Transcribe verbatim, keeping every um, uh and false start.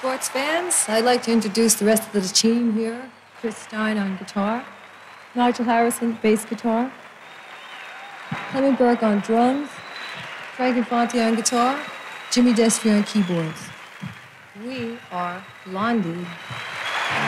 sports fans. I'd like to introduce the rest of the team here. Chris Stein on guitar, Nigel Harrison, bass guitar, Clement Burke on drums, Frank Infante on guitar, Jimmy Destry on keyboards. We are Blondie.